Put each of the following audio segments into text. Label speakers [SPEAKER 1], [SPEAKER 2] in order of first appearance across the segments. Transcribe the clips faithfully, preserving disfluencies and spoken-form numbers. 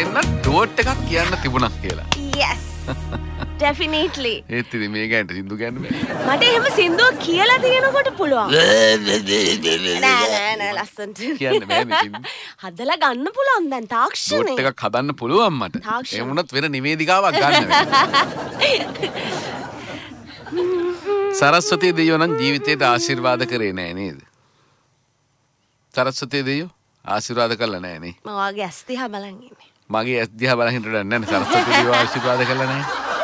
[SPEAKER 1] දෙන්න ඩෝට් එකක් කියන්න තිබුණා කියලා.
[SPEAKER 2] Yes. Definitely.
[SPEAKER 1] ඒත් ඉතින් මේ ගෑනට සින්දු කියන්න බෑ.
[SPEAKER 2] මට එහෙම සින්දුවක් කියලා තියෙනකොට පුළුවන්. නෑ නෑ නෑ ලස්සනට.
[SPEAKER 1] කියන්න බෑනේ සින්දු.
[SPEAKER 2] හදලා ගන්න පුළුවන් දැන් තාක්ෂණේ.
[SPEAKER 1] ඩෝට් එකක් හදන්න පුළුවන් මට. ඒ වුණත් වෙන නිවේදිකාවක් ගන්න බෑ. සරස්වතී දෙවියෝ නම් ජීවිතේට ආශිර්වාද කරේ නෑ නේද? සරස්වතී දෙවියෝ ආශිර්වාද කළා නෑ නේ.
[SPEAKER 2] මම වාගේ ඇස් දිහා බලන් ඉන්නේ.
[SPEAKER 1] මගේ ඇස් දිහා බලන් හිටුණා නෑ සරස්වතී දෙවියෝ ආශිර්වාද කළා නෑ.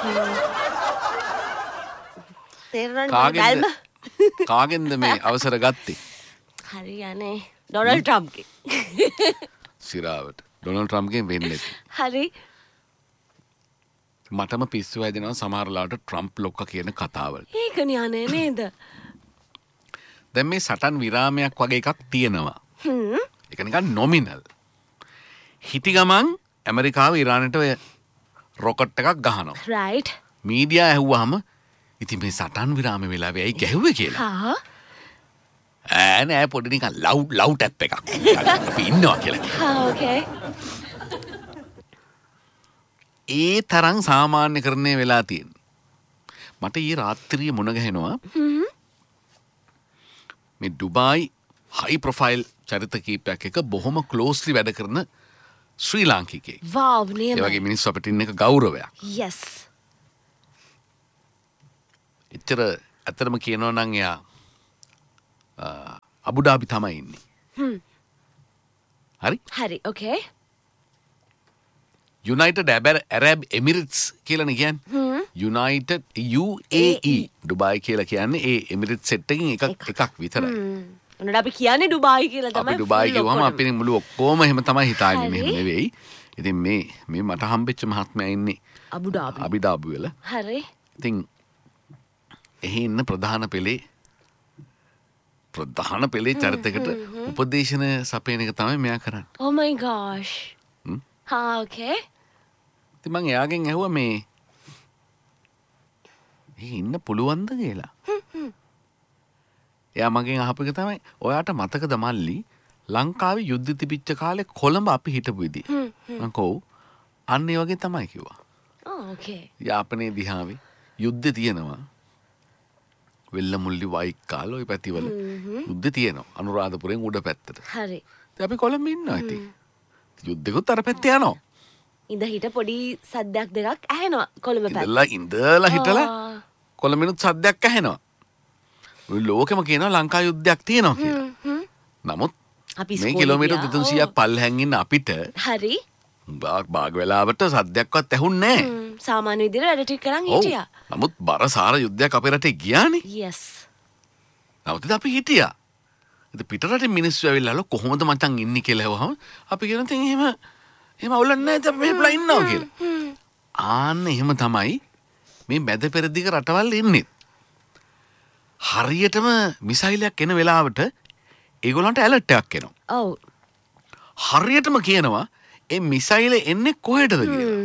[SPEAKER 2] තේරෙනවද?
[SPEAKER 1] කාගෙන්ද මේ අවසර ගත්තේ?
[SPEAKER 2] හරියනේ ඩොනල්ඩ් ට්‍රම්ප්ගේ.
[SPEAKER 1] සිරාවට ඩොනල්ඩ් ට්‍රම්ප්ගෙන් වෙන්නේ.
[SPEAKER 2] හරි.
[SPEAKER 1] මටම පිස්සු හැදෙනවා සමහර ලාට ට්‍රම්ප් ලොක්කා කියන කතාවල්.
[SPEAKER 2] ඒකනේ අනේ නේද?
[SPEAKER 1] දැන් මේ සටන් විරාමයක් වගේ එකක් තියෙනවා.
[SPEAKER 2] හ්ම්.
[SPEAKER 1] ඒක නිකන් නොමිනල්. හිටි ගමන් ඇමරිකාව ඉරානට ඔය රොකට් එකක් ගහනවා.
[SPEAKER 2] රයිට්.
[SPEAKER 1] මීඩියා ඇහුවාම ඉතින් මේ සටන් විරාම වෙලාවේ ඇයි ගැහුවේ කියලා.
[SPEAKER 2] හා.
[SPEAKER 1] ඈ නෑ පොඩි නිකන් ලව් ලව් ටැප් එකක්. අපි ඉන්නවා කියලා.
[SPEAKER 2] හා ඕකේ.
[SPEAKER 1] ඒ තරම් සාමාන්‍යකරණය වෙලා තියෙන. මට ඊ රාත්‍රියේ මුණ ගැහෙනවා. මේ ඩුබායි හයි ප්‍රොෆයිල් චරිත කීපයක් එක බොහොම ක්ලෝස්ලි වැඩ කරන ශ්‍රී ලාංකිකයෙක්.
[SPEAKER 2] වාව් නියමයි.
[SPEAKER 1] ඒ වගේ මිනිස්සු අපිට ඉන්න එක ගෞරවයක්.
[SPEAKER 2] yes.
[SPEAKER 1] එච්චර ඇත්තටම කියනවා නම් එයා අබුඩාබි තමයි ඉන්නේ.
[SPEAKER 2] හ්ම්.
[SPEAKER 1] හරි?
[SPEAKER 2] හරි ඕකේ.
[SPEAKER 1] United Arab Emirates කියලානේ කියන්නේ. United U A E Dubai කියලා කියන්නේ ඒ එමිරේට්ස් සෙට් එකකින් එකක් එකක් විතරයි.
[SPEAKER 2] උනට අපි කියන්නේ ඩුබායි කියලා තමයි.
[SPEAKER 1] අපි ඩුබායි කියවම අපි මුළු ඔක්කොම එහෙම තමයි හිතාගෙන ඉන්නේ. එහෙම නෙවෙයි. ඉතින් මේ මේ මට හම්බෙච්ච මහත්මයා ඉන්නේ
[SPEAKER 2] අබුඩාබි.
[SPEAKER 1] අබුඩාබි වල.
[SPEAKER 2] හරි.
[SPEAKER 1] ඉතින් එහි ඉන්න ප්‍රධාන පෙළේ ප්‍රධාන පෙළේ චරිතයකට උපදේශන සපයන එක තමයි මෙයා කරන්නේ.
[SPEAKER 2] Oh my gosh. හා ඕකේ.
[SPEAKER 1] ඉතින් මං එයාගෙන් ඇහුවා මේ ඒ ඉන්න පුළුවන්ද කියලා. එයා මගෙන් අහපු එක තමයි ඔයාට මතකද මල්ලි ලංකාවේ යුද්ධ තිබිච්ච කාලේ කොළඹ අපි හිටපු විදිහ. මං කෝ අන්න ඒ වගේ තමයි කිව්වා.
[SPEAKER 2] Oh okay.
[SPEAKER 1] යාපනයේ දිහාවේ යුද්ධ තියෙනවා. වෙල්ලමුල්ලි වයිකාල ඔය පැතිවල යුද්ධ තියෙනවා. අනුරාධපුරෙන් උඩ පැත්තට.
[SPEAKER 2] හරි.
[SPEAKER 1] ඉතින් අපි කොළඹ ඉන්නවා ඉතින්. යුද්ධෙකුත් අර පැත්තේ යනවා.
[SPEAKER 2] ඉඳ හිට පොඩි සද්දයක් දෙකක් ඇහෙනවා කොළඹ පැත්තේ.
[SPEAKER 1] ඉඳලා ඉඳලා හිටලා කොළඹිනුත් සද්දයක් ඇහෙනවා. ඔය ලෝකෙම කියනවා ලංකා යුද්ධයක් තියෙනවා කියලා. නමුත් මේ කිලෝමීටර් දෙතුන්සීයක් පල්ලෙහාන් ඉන්න අපිට
[SPEAKER 2] හරි
[SPEAKER 1] බාග වෙලාවට සද්දයක්වත් ඇහුන්නේ නැහැ.
[SPEAKER 2] සාමාන්‍ය විදිහට වැඩ ටික කරන් හිටියා.
[SPEAKER 1] නමුත් බරසාර යුද්ධයක් අපේ රටේ ගියානේ.
[SPEAKER 2] yes.
[SPEAKER 1] නමුත් අපි හිටියා. ඉතින් පිට රටේ මිනිස්සු ඇවිල්ලා කොහොමද මචං ඉන්නේ කියලා අහුවම අපි කියන තෙන් එහෙම එහෙම අවුලක් නැහැ අපි මෙහෙපලා ඉන්නවා කියලා. ආන්න එහෙම තමයි මේ මැද පෙරදිග රටවල් ඉන්නේ. හරියටම මිසයිලයක් එන වෙලාවට ඒගොල්ලන්ට ඇලර්ට් එකක් එනවා.
[SPEAKER 2] ඔව්.
[SPEAKER 1] හරියටම කියනවා ඒ මිසයිල එන්නේ කොහෙටද කියලා.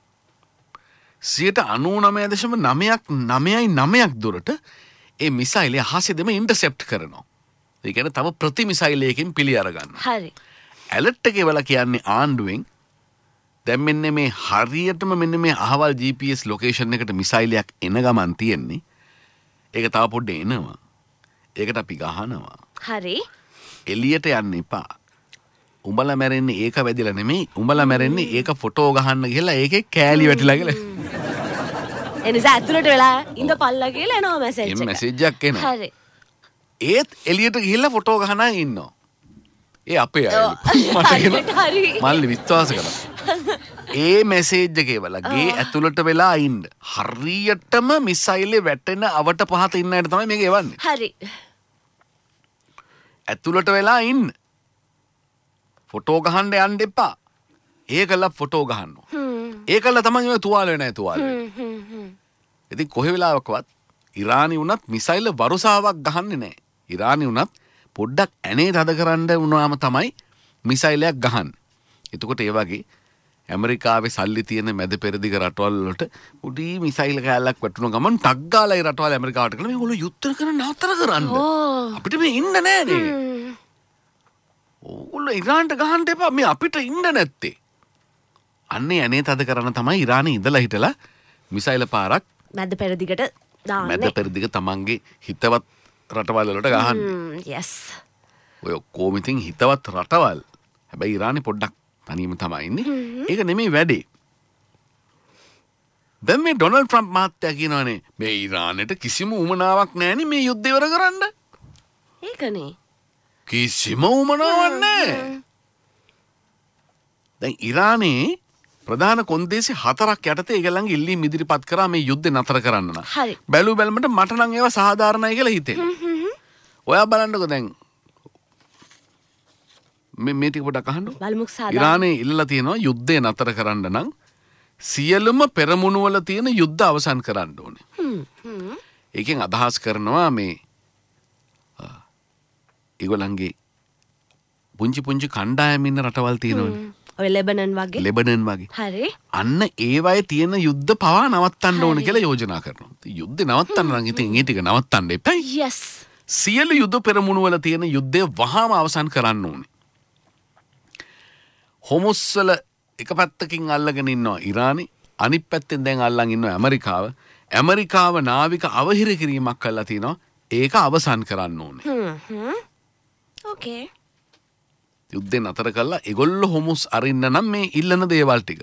[SPEAKER 1] සියයට අනූනමය දශම නවයක් නවයයි නවයක් දුරට ඒ මිසයිලය අහසේදම ඉන්ටර්සෙප්ට් කරනවා. ඒ කියන්නේ තව ප්‍රති මිසයිලයකින් පිළි අරගන්නවා.
[SPEAKER 2] හරි.
[SPEAKER 1] ඇලර්ට් එකේ වල කියන්නේ ආණ්ඩුවෙන් දැන් මෙන්න මේ හරියටම මෙන්න මේ අහවල් G P S ලොකේෂන් එකට මිසයිලයක් එන ගමන් තියෙන්නේ. ඒක තව පොඩ්ඩේ එනවා. ඒකට අපි ගහනවා.
[SPEAKER 2] හරි.
[SPEAKER 1] එළියට යන්න එපා. උඹලා මැරෙන්නේ ඒක වැදිලා නෙමෙයි. උඹලා මැරෙන්නේ ඒක ෆොටෝ ගහන්න ගිහලා ඒකේ කෑලි වැටිලා කියලා.
[SPEAKER 2] එනිසා ඇතුළට වෙලා ඉඳ පල්ලා කියලා එනවා මැසේජ් එක.
[SPEAKER 1] මේ මැසේජ් එකක් එනවා.
[SPEAKER 2] හරි.
[SPEAKER 1] ඒත් එළියට ගිහිල්ලා ෆොටෝ ගහන අය ඉන්නවා. ඒ අපේ අයලු. මට කියන මල්ලි විශ්වාස කරා. ඒ මැසේජ් එකේ වලගේ ඇතුළට වෙලා ඉන්න. හරියටම මිසයිලේ වැටෙන අවට පහත ඉන්න අයට තමයි මේක එවන්නේ.
[SPEAKER 2] හරි.
[SPEAKER 1] ඇතුළට වෙලා ඉන්න. ෆොටෝ ගහන්න යන්න එපා. ඒකලා ෆොටෝ ගහනවා. ඒකලා තමයි ඔය තුවාල වෙන අය තුවාල වෙන්නේ. ඉතින් කොහෙ වෙලාවකවත් ඉරානි වුණත් මිසයිල වරුසාවක් ගහන්නේ නැහැ. ඉරානි වුණත් පොඩ්ඩක් ඇනේ තද කරන්න වුණාම තමයි මිසයිලයක් ගහන්නේ. එතකොට ඒ වගේ ඇමරිකාවේ සල්ලි තියෙන මැද පෙරදිග රටවල් වලට උඩි මිසයිල් කෑල්ලක් වැටුණ ගමන් ටක් ගාලා ඒ රටවල් ඇමරිකාවට කරලා මේගොල්ලෝ යුද්ධ කරන නතර කරන්න. අපිට මේ ඉන්න නෑනේ. ඕගොල්ලෝ ඉරාන්ට ගහන්න එපා මේ අපිට ඉන්න නැත්තේ. අන්නේ අනේ තද කරන තමයි ඉරානයේ ඉඳලා හිටලා මිසයිල පාරක්
[SPEAKER 2] මැද පෙරදිගට දාන්නේ.
[SPEAKER 1] මැද පෙරදිග තමන්ගේ හිතවත් රටවල් වලට ගහන්නේ.
[SPEAKER 2] යස්.
[SPEAKER 1] ඔය ඔක්කොම ඉතින් හිතවත් රටවල්. හැබැයි ඉරානයේ පොඩ්ඩක් තනියම තමයි ඉන්නේ. ඒක නෙමෙයි වැඩේ. දැන් මේ ඩොනල්ඩ් ට්‍රම්ප් මහත්තයා කියනවානේ මේ ඉරානයට කිසිම උමනාවක් නැහෙනි මේ යුද්ධය ඉවර කරන්න.
[SPEAKER 2] ඒකනේ.
[SPEAKER 1] කිසිම උමනාවක් නැහැ. දැන් ඉරානයේ ප්‍රධාන කොන්දේසි හතරක් යටතේ ඒගොල්ලන්ගේ ඉල්ලීම් ඉදිරිපත් කරා මේ යුද්ධය නතර කරන්න නම්.
[SPEAKER 2] හරි.
[SPEAKER 1] බැලු බැලමට මට නම් ඒවා සාධාරණයි කියලා හිතෙනවා. ඔයා බලන්නකෝ දැන් මේ මේ ටික පොඩක් අහන්න.
[SPEAKER 2] බලමුක් සාධාරණ.
[SPEAKER 1] ඉරානයේ ඉල්ලලා තියෙනවා යුද්ධය නතර කරන්න නම් සියලුම පෙරමුණු වල තියෙන යුද්ධ අවසන් කරන්න ඕනේ. ඒකෙන් අදහස් කරනවා මේ ඒගොල්ලන්ගේ පුංචි පුංචි කණ්ඩායම් ඉන්න රටවල් තියෙනවනේ.
[SPEAKER 2] ඔය ලෙබනන් වගේ.
[SPEAKER 1] ලෙබනන් වගේ.
[SPEAKER 2] හරි.
[SPEAKER 1] අන්න ඒවයේ තියෙන යුද්ධ පවා නවත්තන්න ඕනේ කියලා යෝජනා කරනවා. යුද්ධ නවත්තන්න නම් ඉතින් ඒ ටික නවත්තන්න එපා.
[SPEAKER 2] yes.
[SPEAKER 1] සියලු යුද්ධ පෙරමුණු වල තියෙන යුද්ධය වහාම අවසන් කරන්න ඕනේ. හොමුස් වල එක පැත්තකින් අල්ලගෙන ඉන්නවා ඉරානි, අනිත් පැත්තෙන් දැන් අල්ලන් ඉන්නවා ඇමරිකාව. ඇමරිකාව නාවික අවහිර කිරීමක් කළා තිනවා. ඒක අවසන් කරන්න ඕනේ.
[SPEAKER 2] හ්ම් හ්ම්. ඕකේ.
[SPEAKER 1] යුද්ධේ නතර කළා ඒගොල්ලෝ හොමුස් අරින්න නම් මේ ඉල්ලන දේවල් ටික.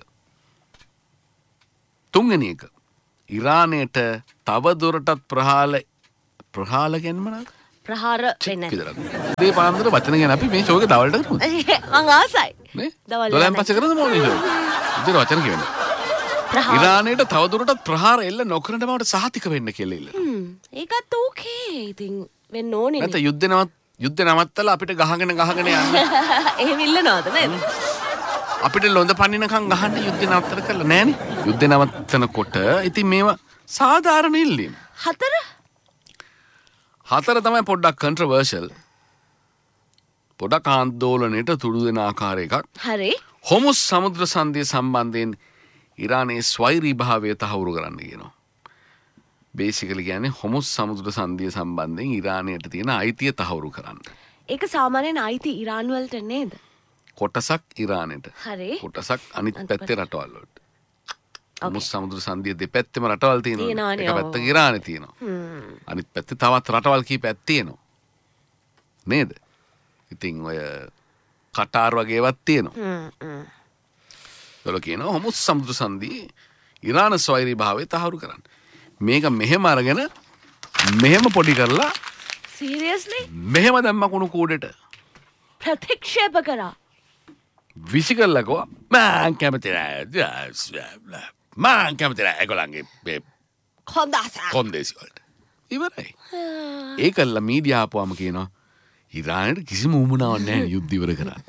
[SPEAKER 1] තුන්වෙනි එක. ඉරානයට තව දුරටත් ප්‍රහාල ප්‍රහාල කියන්නේ මොනවද?
[SPEAKER 2] ප්‍රහාර වෙන්නේ.
[SPEAKER 1] මේ පාන්දර වචන ගැන අපි මේ ෂෝ එක දවල්ට කරමු.
[SPEAKER 2] මං ආසයි.
[SPEAKER 1] නේ? දවල්ෙන් පස්සේ කරමු මොනේ ෂෝ. ඉතින් වචන කියන්නේ. ඉරානයට තව දුරටත් ප්‍රහාර එල්ල නොකරන බවට සහතික වෙන්න කියලා ඉල්ලනවා.
[SPEAKER 2] හ්ම්. ඒකත් ඕකේ. ඉතින් වෙන්න ඕනේ.
[SPEAKER 1] නැත්නම් යුද්ධ නවත් යුද්ධ නවත්තලා අපිට ගහගෙන ගහගෙන යන්න.
[SPEAKER 2] එහෙම ඉල්ලනවද නේද?
[SPEAKER 1] අපිට ලොඳ පනිනකම් ගහන්න යුද්ධ නතර කරලා නෑනේ. යුද්ධ නවත්තනකොට ඉතින් මේවා සාධාරණ ඉල්ලීම්.
[SPEAKER 2] හතර
[SPEAKER 1] හතර තමයි පොඩ්ඩක් කන්ට්‍රවර්ෂල්. පොඩක් ආందోලනයට තුඩු දෙන ආකාර එකක්.
[SPEAKER 2] හරි.
[SPEAKER 1] හොමුස් සමුද්‍ර සංධිය සම්බන්ධයෙන් ඉරානයේ ස්වෛරී භාවය තහවුරු කරන්න කියනවා. බේසිකලි කියන්නේ හොමුස් සමුද්‍ර සංධිය සම්බන්ධයෙන් ඉරානයට තියෙන අයිතිය තහවුරු කරන්න.
[SPEAKER 2] ඒක සාමාන්‍යයෙන් අයිති ඉරාන් වලට නේද?
[SPEAKER 1] කොටසක් ඉරානයට.
[SPEAKER 2] හරි.
[SPEAKER 1] කොටසක් අනිත් පැත්තේ රටවල් වලට. හොමුස් සමුද්‍ර සංධිය දෙපැත්තෙම රටවල් තියෙනවා. එක පැත්තක ඉරානේ තියෙනවා. අනිත් පැත්තේ තවත් රටවල් කීපයක් තියෙනවා. නේද? ඉතින් ඔය කටාර් වගේ ඒවත් තියෙනවා.
[SPEAKER 2] හ්ම් හ්ම්.
[SPEAKER 1] ඒවල කියනවා හොමුස් සමුද්‍ර සංධිය ඉරාන ස්වෛරී භාවය තහවුරු කරන්න. මේක මෙහෙම අරගෙන මෙහෙම පොඩි කරලා
[SPEAKER 2] සීරියස්ලි
[SPEAKER 1] මෙහෙම දැම්ම කුණු කූඩේට
[SPEAKER 2] ප්‍රතික්ෂේප කරා.
[SPEAKER 1] විසි කරලා කෝ මං කැමති නෑ මං කැමති නෑ ඒගොල්ලන්ගේ මේ
[SPEAKER 2] කොන්දාස
[SPEAKER 1] කොන්දේසි වලට ඉවරයි. ඒකල්ලා මීඩියා ආපුවම කියනවා ඉරානයට කිසිම උවමනාවක් නැහැ යුද්ධ ඉවර කරන්න.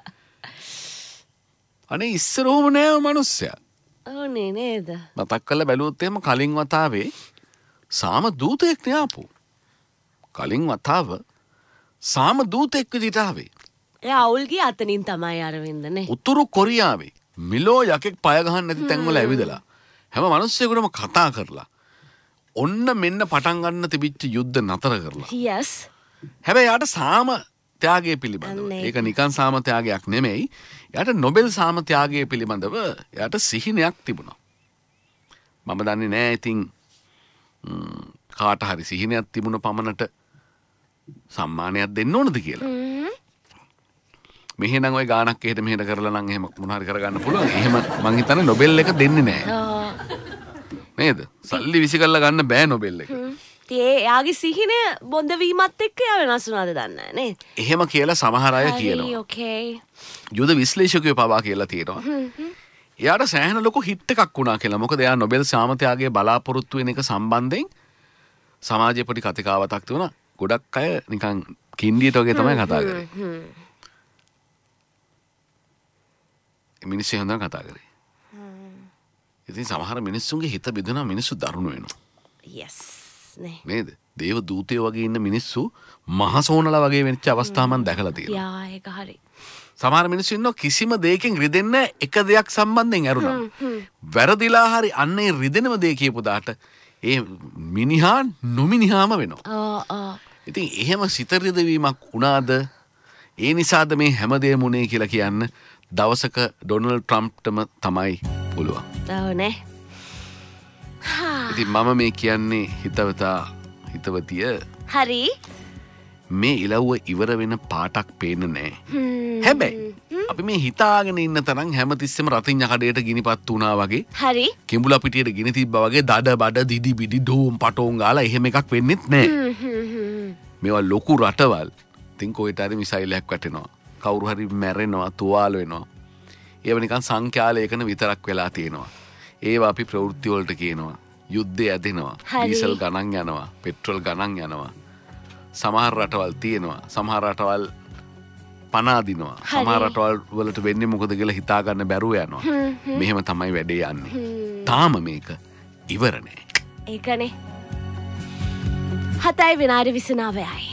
[SPEAKER 1] අනේ ඉස්සර ඔහොම නෑ මිනිස්සයා.
[SPEAKER 2] ඕනේ නේද?
[SPEAKER 1] මතක් කරලා බැලුවොත් එහෙම කලින් වතාවේ සාම දූතයෙක් නේ ආපු. කලින් වතාව සාම දූතෙක් විදිහට ආවේ.
[SPEAKER 2] එයා අවුල්ගේ අතනින් තමයි අරවින්දනේ.
[SPEAKER 1] උතුරු කොරියාවේ මිලෝ යකෙක් පය ගහන්න නැති තැන්වල ඇවිදලා හැම මිනිස්සෙකුටම කතා කරලා ඔන්න මෙන්න පටන් ගන්න තිබිච්ච යුද්ධ නතර කරලා.
[SPEAKER 2] yes.
[SPEAKER 1] හැබැයි යාට සාම ත්‍යාගය පිළිබඳව ඒක නිකන් සාම ත්‍යාගයක් නෙමෙයි. යාට නොබෙල් සාම ත්‍යාගය පිළිබඳව යාට සිහිනයක් තිබුණා. මම දන්නේ නෑ ඉතින් කාට හරි සිහිනයක් තිබුණ පමණට සම්මානයක් දෙන්න ඕනද කියලා. මෙහෙනම් ওই ගානක් එහෙට මෙහෙට කරලා නම් එහෙම මොන හරි කරගන්න පුළුවන්. එහෙම මං හිතන්නේ නොබෙල් එක දෙන්නේ නෑ. නේද? සල්ලි විසි කරලා ගන්න බෑ නොබෙල් එක.
[SPEAKER 2] ඒ යාගේ සිහිනය බොඳ වීමත් එක්ක යා වෙනස් වුණාද දන්නේ නේ.
[SPEAKER 1] එහෙම කියලා සමහර අය කියනවා.
[SPEAKER 2] ඕකේ.
[SPEAKER 1] යුද විශ්ලේෂකයෝ පවා කියලා තියෙනවා. එයාට සෑහෙන ලොකු හිට් එකක් වුණා කියලා. මොකද එයා නොබෙල් සාම ත්‍යාගයේ බලාපොරොත්තු වෙන එක සම්බන්ධයෙන් සමාජයේ පොඩි කතිකාවතක් තිබුණා. ගොඩක් අය නිකන් කින්ඩියට වගේ තමයි කතා කරේ. මිනිස්සු හොඳට කතා කරේ. ඉතින් සමහර මිනිස්සුන්ගේ හිත බෙදෙනවා මිනිස්සු දරුණු වෙනවා.
[SPEAKER 2] yes නේ.
[SPEAKER 1] නේද? දේව දූතයෝ වගේ ඉන්න මිනිස්සු මහසෝනලා වගේ වෙච්ච අවස්ථා මම දැකලා තියෙනවා.
[SPEAKER 2] යා ඒක හරි.
[SPEAKER 1] සමහර මිනිස්සු ඉන්නවා කිසිම දෙයකින් රිදෙන්නේ එක දෙයක් සම්බන්ධයෙන් ඇරුණා. වැරදිලා හරි අන්නේ රිදෙනම දේ කියපු දාට ඒ මිනිහා නොමිනිහාම වෙනවා.
[SPEAKER 2] ආ ආ.
[SPEAKER 1] ඉතින් එහෙම සිත රිදවීමක් වුණාද ඒ නිසාද මේ හැමදේම උනේ කියලා කියන්න දවසක ඩොනල්ඩ් ට්‍රම්ප්ටම තමයි පුළුවන්.
[SPEAKER 2] ඔව්නේ.
[SPEAKER 1] ඉතින් මම මේ කියන්නේ හිතවතා හිතවතිය
[SPEAKER 2] හරි
[SPEAKER 1] මේ ඉලව්ව ඉවර වෙන පාටක් පේන්නේ නැහැ. හැබැයි අපි මේ හිතාගෙන ඉන්න තරම් හැමතිස්සෙම රතින් යකඩේට ගිනිපත් වුණා වගේ
[SPEAKER 2] හරි
[SPEAKER 1] කිඹුලා පිටියට ගිනි තිබ්බා වගේ දඩ බඩ දිදි බිඩි ඩෝම් පටෝන් ගාලා එහෙම එකක් වෙන්නෙත් නැහැ. මේවා ලොකු රටවල්. ඉතින් කොහෙට හරි මිසයිල් එකක් වැටෙනවා. කවුරු හරි මැරෙනවා, තුවාල වෙනවා. ඒව නිකන් සංඛ්‍යාලයකන විතරක් වෙලා තියෙනවා. ඒවා අපි ප්‍රවෘත්ති වලට කියනවා. යුද්ධය ඇදෙනවා. ඩීසල් ගණන් යනවා. පෙට්‍රල් ගණන් යනවා. සමහර රටවල් තියෙනවා. සමහර රටවල් පනාදිනවා. සමහර රටවල් වලට වෙන්නේ මොකද කියලා හිතා ගන්න බැරුව යනවා. මෙහෙම තමයි වැඩේ යන්නේ. තාම මේක ඉවර නෑ.
[SPEAKER 2] ඒකනේ. හතයි විනාඩි විසි නවයයි.